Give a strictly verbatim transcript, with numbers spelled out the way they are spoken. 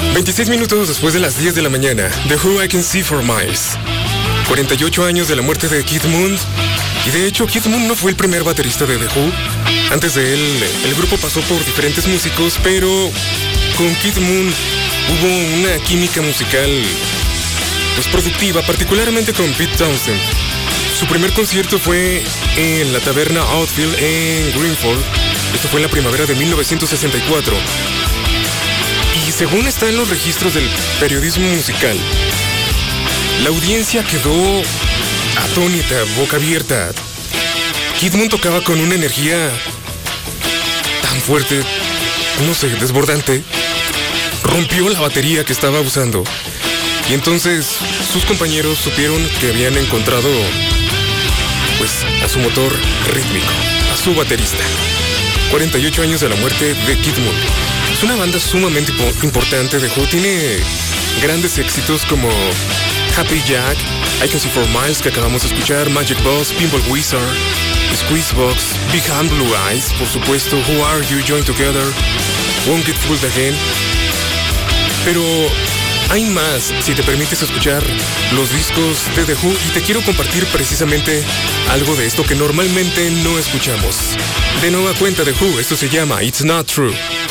veintiséis minutos después de las diez de la mañana, The Who I Can See for Miles. cuarenta y ocho años de la muerte de Keith Moon. Y de hecho, Keith Moon no fue el primer baterista de The Who. Antes de él, el grupo pasó por diferentes músicos, pero con Keith Moon hubo una química musical pues productiva, particularmente con Pete Townshend. Su primer concierto fue en la taberna Outfield en Greenfield. Esto fue en la primavera de mil novecientos sesenta y cuatro. Y según está en los registros del periodismo musical, la audiencia quedó atónita, boca abierta. Keith Moon tocaba con una energía tan fuerte, no sé, desbordante. Rompió la batería que estaba usando. Y entonces sus compañeros supieron que habían encontrado pues a su motor rítmico, a su baterista. cuarenta y ocho años de la muerte de Keith Moon. Es una banda sumamente importante de Who. Tiene grandes éxitos como Happy Jack, I Can See for Miles, que acabamos de escuchar, Magic Boss, Pinball Wizard, Squeezebox, Big Hand Blue Eyes, por supuesto, Who Are You, Join Together, Won't Get Fooled Again. Pero hay más si te permites escuchar los discos de The Who, y te quiero compartir precisamente algo de esto que normalmente no escuchamos. De nueva cuenta The Who, esto se llama It's Not True.